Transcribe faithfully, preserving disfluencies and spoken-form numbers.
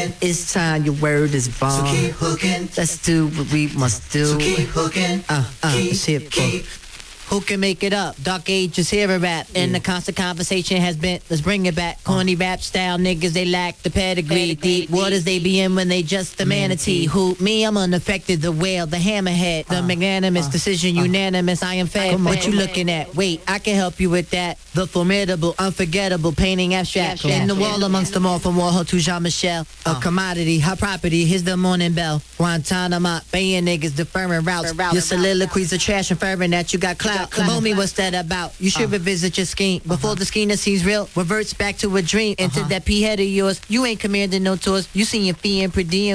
hooking. It's time your word is So born. keep hooking. Let's do what we must do. So keep hooking. Uh, uh, keep, let's hit keep. Who can make it up? Dark Ages hear a rap. And the constant conversation has been, let's bring it back. Corny rap style niggas, they lack the pedigree. Deep waters they be in when they just the manatee. Who, me, I'm unaffected. The whale, the hammerhead. The magnanimous decision, unanimous. I am fed. What you looking at? Wait, I can help you with that. The formidable, unforgettable, painting abstract. In the wall amongst them all from Warhol to Jean-Michel. A commodity, high property, here's the morning bell. Guantanamo, baying niggas, deferring routes. Your soliloquies are trash, inferring that you got clout. Tell me what's that about? You should revisit your scheme before the scheme that seems real reverts back to a dream. Into that p head of yours, you ain't commanding no tours. You seen your fee and per diem.